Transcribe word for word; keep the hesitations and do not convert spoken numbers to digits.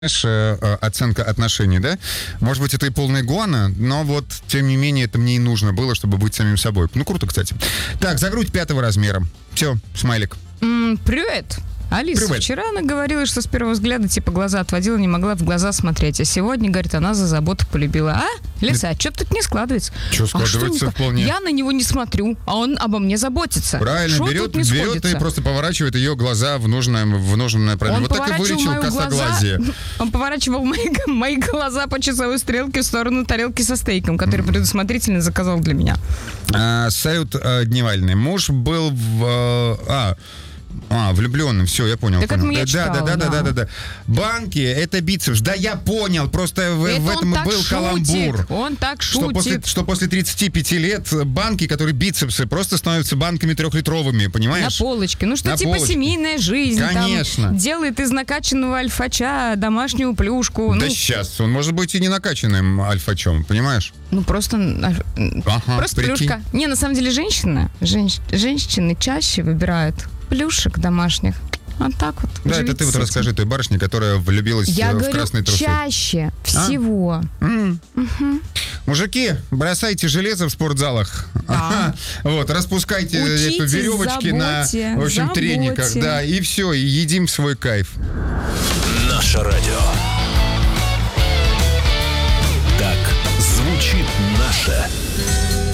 Знаешь, оценка отношений, да? Может быть, это и полная гуана, но вот, тем не менее, это мне и нужно было, чтобы быть самим собой. Ну, круто, кстати. Так, за грудь пятого размера. Все, смайлик. Mm, привет. Алиса, Привет. Вчера она говорила, что с первого взгляда типа глаза отводила, не могла в глаза смотреть. А сегодня, говорит, она за заботу полюбила. А, Лиса, а что тут не складывается? Что складывается а что не... вполне? Я на него не смотрю, а он обо мне заботится. Правильно, Шо берет, тут не берет сходится? и просто поворачивает ее глаза в нужное, в нужное направление. Он Вот так и вылечил мои косоглазие. глаза, он поворачивал мои, мои глаза по часовой стрелке в сторону тарелки со стейком, который предусмотрительно заказал для меня. А, Сают а, Дневальный. Муж был в... А, А, влюбленным, все, я понял. Так понял. это я да, читала, да, да, да, да, да. да, да. Банки это бицепс. Да, я понял. Просто в, Это в этом он так был шутит, каламбур. Он так Что шутит. после, что после тридцати пяти лет банки, которые бицепсы, просто становятся банками трехлитровыми, понимаешь? На полочке. Ну что, На типа полочке. семейная жизнь. Конечно. Там делает из накачанного альфача домашнюю плюшку. Да ну, сейчас. Он может быть и не накачанным альфачом, понимаешь? ну просто, Ага, просто прикинь. плюшка. Не, на самом деле женщина, женщ, женщины чаще выбирают плюшек домашних. Вот так вот. Да, живите это ты вот с этим. расскажи той барышне, которая влюбилась Я в говорю, красные трусы. чаще всего. М. Мужики, бросайте железо в спортзалах. Ага. Вот, распускайте Учитесь эту веревочки на, заботе, в общем, заботе. трениках. Да, и все, и едим в свой кайф. Наше радио. Так звучит наше